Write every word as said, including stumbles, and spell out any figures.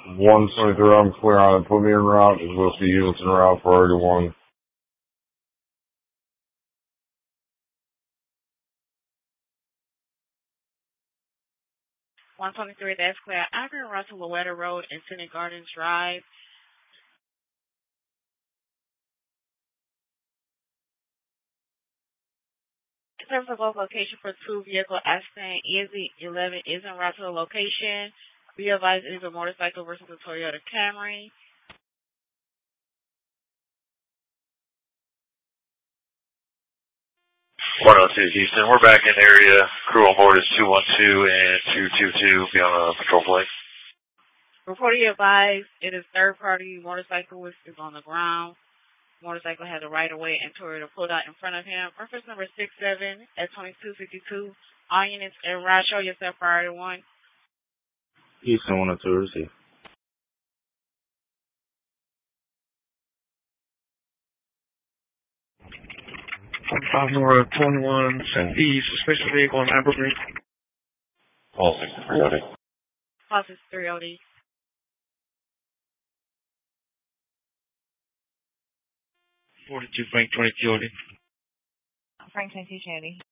one twenty-three, I'm clear on it. Put me en route. We'll see units en route for eighty-one. one twenty-three, that's clear. I'm going to run to Loretta Road and Senate Gardens Drive. In terms of location for two vehicle accident, E Z eleven is en route to the location. Be advised it is a motorcycle versus a Toyota Camry. one oh two Houston, we're back in the area. Crew on board is two one two and two two two. Be on a patrol plate. Reporting advised, it is third party motorcyclist is on the ground. Motorcycle has a right of way and Toyota pulled out in front of him. Reference number six seven at twenty-two fifty-two. All units en route, show yourself priority one. Houston one oh two, receive. five Nora twenty-one, East, suspicious vehicle on Amber Green. Call sixty-three O D. Call sixty-three O D. forty-two Frank twenty-two O D. Frank twenty-two Shandy.